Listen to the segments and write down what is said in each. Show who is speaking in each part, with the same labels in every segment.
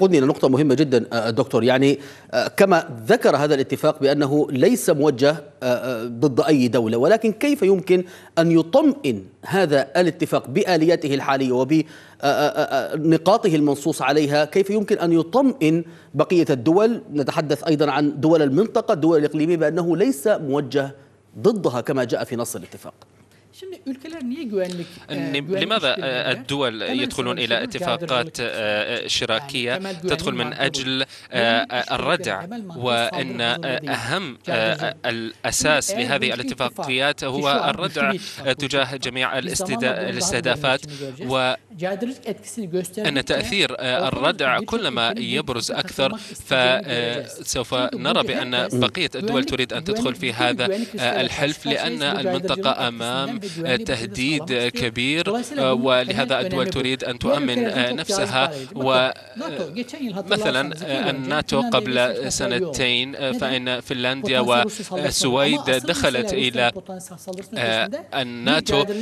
Speaker 1: يقودني إلى نقطة مهمة جدا دكتور. يعني كما ذكر هذا الاتفاق بأنه ليس موجه ضد أي دولة، ولكن كيف يمكن أن يطمئن هذا الاتفاق بآلياته الحالية وبنقاطه المنصوص عليها، كيف يمكن أن يطمئن بقية الدول، نتحدث أيضا عن دول المنطقة الدول الإقليمية، بأنه ليس موجه ضدها كما جاء في نص الاتفاق؟
Speaker 2: لماذا الدول يدخلون إلى اتفاقات شراكية تدخل من أجل الردع، وأن أهم الأساس لهذه الاتفاقيات هو الردع تجاه جميع الاستهدافات، وأن تأثير الردع كلما يبرز أكثر فسوف نرى بأن بقية الدول تريد أن تدخل في هذا الحلف، لأن المنطقة أمام تهديد كبير، ولهذا الدول تريد أن تؤمن نفسها. ومثلا الناتو قبل سنتين فإن فنلندا والسويد دخلت إلى الناتو،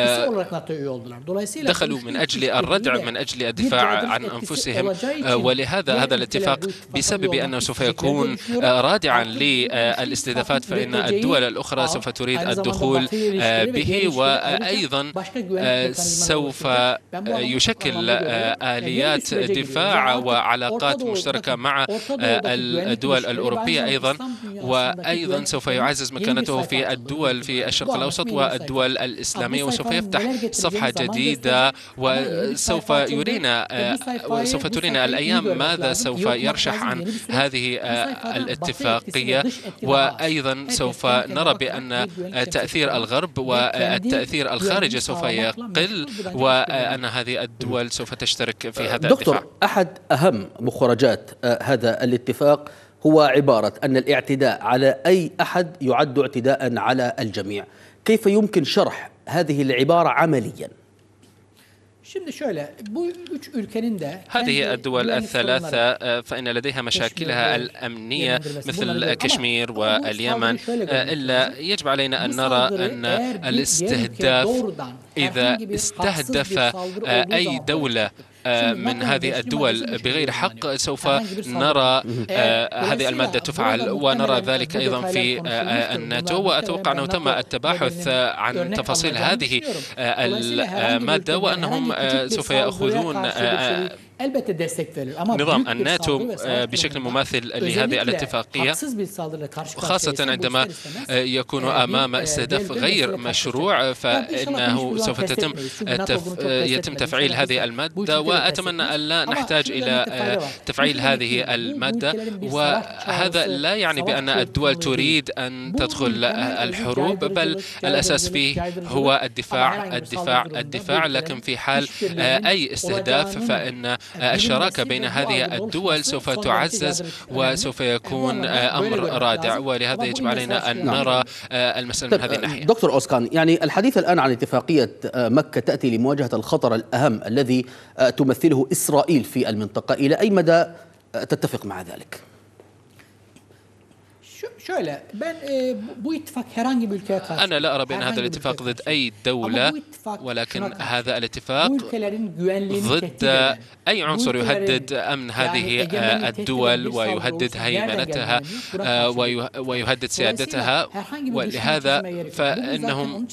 Speaker 2: دخلوا من أجل الردع، من أجل الدفاع عن أنفسهم. ولهذا هذا الاتفاق بسبب أنه سوف يكون رادعا للاستهدافات، فإن الدول الأخرى سوف تريد الدخول به، وأيضا سوف يشكل آليات دفاع وعلاقات مشتركة مع الدول الأوروبية أيضا، وأيضا سوف يعزز مكانته في الدول في الشرق الأوسط والدول الإسلامية، وسوف يفتح صفحة جديدة، وسوف ترينا الأيام ماذا سوف يرشح عن هذه الاتفاقية. وأيضا سوف نرى بأن تأثير الغرب والتأثير الخارجي سوف يقل، وأن هذه الدول سوف تشترك في هذا
Speaker 1: دكتور
Speaker 2: الدفاع.
Speaker 1: أحد أهم مخرجات هذا الاتفاق هو عبارة أن الاعتداء على أي أحد يعد اعتداء على الجميع. كيف يمكن شرح هذه العبارة عمليا؟
Speaker 2: هذه الدول الثلاثة فإن لديها مشاكلها الأمنية مثل كشمير واليمن، إلا يجب علينا أن نرى أن الاستهداف إذا استهدف أي دولة من هذه الدول بغير حق سوف نرى هذه المادة تفعل، ونرى ذلك أيضا في الناتو. وأتوقع أنه تم التباحث عن تفاصيل هذه المادة، وأنهم سوف يأخذون نظام الناتو بشكل مماثل لهذه الاتفاقية، خاصة عندما يكون أمام استهداف غير مشروع فإنه سوف يتم تفعيل هذه المادة. وأتمنى أن لا نحتاج إلى تفعيل هذه المادة، وهذا لا يعني بأن الدول تريد أن تدخل الحروب، بل الأساس فيه هو الدفاع الدفاع الدفاع. لكن في حال أي استهداف فإن الشراكة بين هذه الدول سوف تعزز وسوف يكون أمر رادع، ولهذا يجب علينا أن نرى المسألة من هذه الناحية.
Speaker 1: دكتور أوسكان، يعني الحديث الآن عن اتفاقية مكة تأتي لمواجهة الخطر الأهم الذي تمثله إسرائيل في المنطقة، إلى أي مدى تتفق مع ذلك؟
Speaker 2: أنا لا أرى بأن هذا الاتفاق ضد أي دولة، ولكن هذا الاتفاق ضد أي عنصر يهدد أمن هذه الدول ويهدد هيمنتها ويهدد سيادتها. ولهذا فإنهم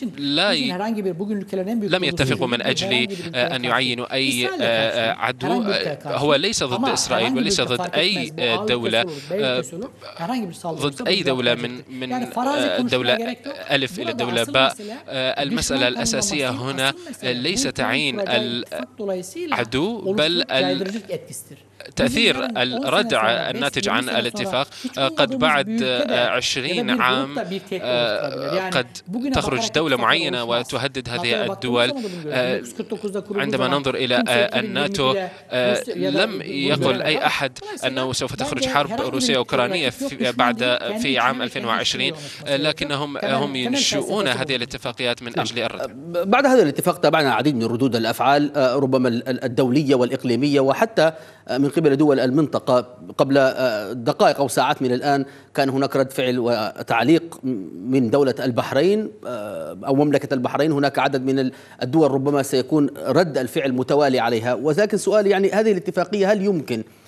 Speaker 2: لم يتفقوا من أجل أن يعينوا أي عدو. هو ليس ضد إسرائيل وليس ضد أي دولة، ضد أي دولة من الدولة ألف إلى الدولة باء. المسألة الأساسية هنا ليس تعيين العدو بل تأثير الردع الناتج عن الاتفاق. قد بعد 20 عام قد تخرج دولة معينة وتهدد هذه الدول. عندما ننظر إلى الناتو لم يقل أي أحد أنه سوف تخرج حرب روسيا أوكرانية في عام 2020، لكنهم ينشئون هذه الاتفاقيات من أجل الردع.
Speaker 1: بعد هذا الاتفاق تابعنا العديد من ردود الأفعال ربما الدولية والإقليمية وحتى من قبل دول المنطقة. قبل دقائق أو ساعات من الآن كان هناك رد فعل وتعليق من دولة البحرين أو مملكة البحرين. هناك عدد من الدول ربما سيكون رد الفعل متوالي عليها. ولكن سؤال، يعني هذه الاتفاقية هل يمكن